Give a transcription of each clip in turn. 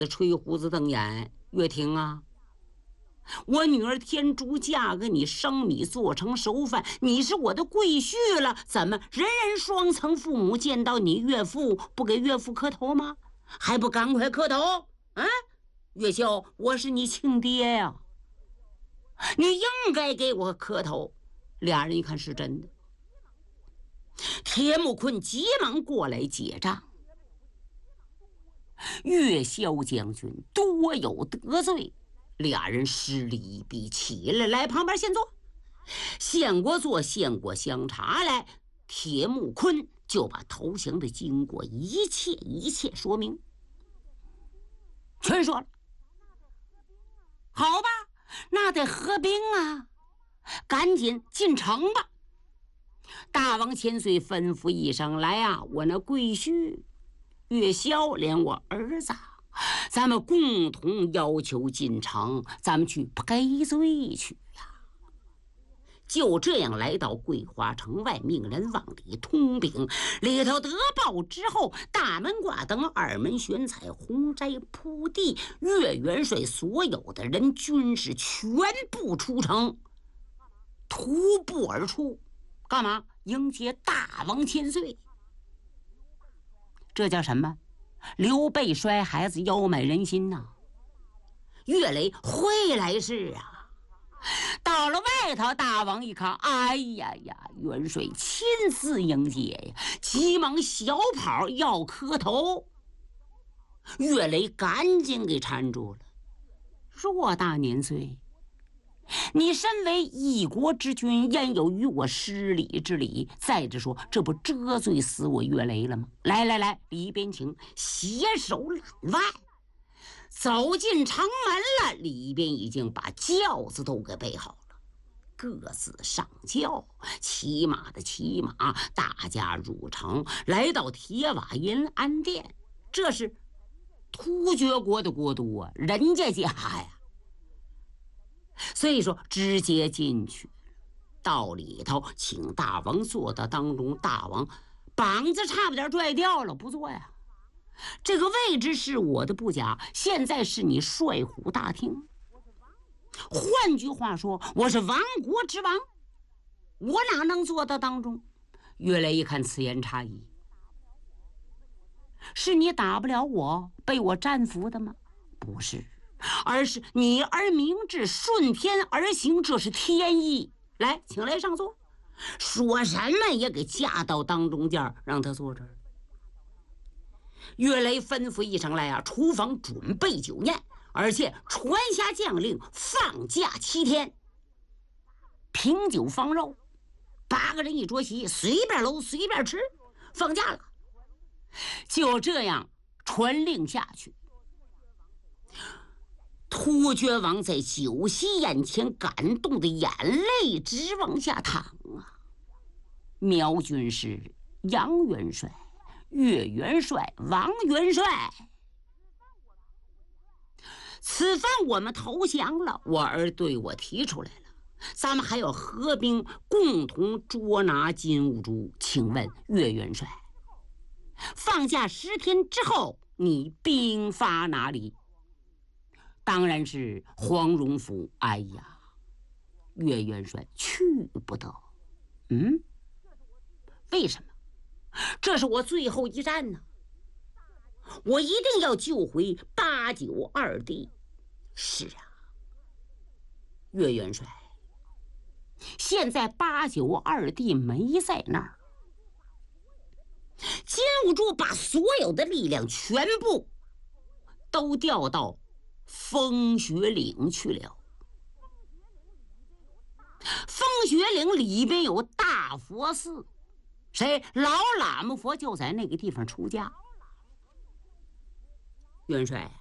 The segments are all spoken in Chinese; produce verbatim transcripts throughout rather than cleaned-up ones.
吹胡子瞪眼，岳婷啊，我女儿天珠嫁给你，生米做成熟饭，你是我的贵婿了，怎么人人双层父母见到你岳父不给岳父磕头吗？还不赶快磕头啊！岳秀，我是你亲爹呀、啊，你应该给我磕头。俩人一看是真的，铁木坤急忙过来结账。岳霄将军多有得罪，俩人施礼一毕，起来来旁边先坐。献过座，献过香茶来，铁木坤就把投降的经过一切一切说明，全说了。好吧，那得合兵啊，赶紧进城吧。大王千岁吩咐一声，来啊，我那贵婿岳霄连我儿子，咱们共同要求进城，咱们去赔罪去呀、啊。就这样来到桂花城外，命人往里通禀。里头得报之后，大门挂灯，二门悬彩，红斋铺地，岳元帅所有的人军士全部出城，徒步而出，干嘛？迎接大王千岁。这叫什么？刘备摔孩子，腰买人心呐、啊！岳雷会来事啊！到了外头，大王一看，哎呀呀，元帅亲自迎接呀，急忙小跑要磕头。岳雷赶紧给搀住了。偌大年岁，你身为一国之君，焉有与我失礼之理？再者说，这不遮罪死我岳雷了吗？来来来，里边请，携手揽外。走进城门了，里边已经把轿子都给备好了，各自上轿，骑马的骑马，大家入城，来到铁瓦银安殿。这是突厥国的国都啊，人家家呀，所以说直接进去，到里头请大王坐到当中。大王膀子差不点拽掉了，不坐呀。这个位置是我的不假，现在是你帅虎大厅，换句话说，我是亡国之王，我哪能坐到当中？岳雷一看，此言差矣，是你打不了我，被我战服的吗？不是，而是你而明智，顺天而行，这是天意。来，请来上座。说什么也给架到当中间，让他坐这儿。岳雷吩咐一声来啊，厨房准备酒宴，而且传下将令，放假七天，品酒放肉，八个人一桌席，随便搂随便吃，放假了。就这样传令下去。突厥王在酒席宴前感动的眼泪直往下淌啊！苗军师杨元帅、岳元帅、王元帅，此番我们投降了，我儿对我提出来了，咱们还要合兵共同捉拿金兀术。请问岳元帅，放假十天之后，你兵发哪里？当然是黄荣府。哎呀，岳元帅去不得。嗯，为什么？这是我最后一战呢，我一定要救回八九二弟。是啊，岳元帅，现在八九二弟没在那儿，金兀术把所有的力量全部都调到风雪岭去了。风雪岭里边有大佛寺，谁老喇嘛佛就在那个地方出家。元帅，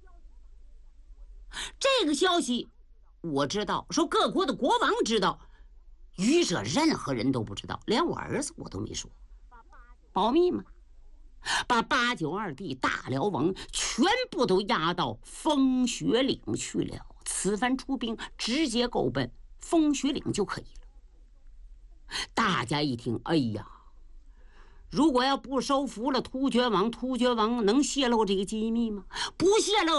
这个消息我知道，说各国的国王知道，余者任何人都不知道，连我儿子我都没说，保密嘛。把八九二弟大辽王全部都押到风雪岭去了，此番出兵直接够奔风雪岭就可以了。大家一听，哎呀， 如果要不收服了突厥王，突厥王能泄露这个机密吗？不泄露。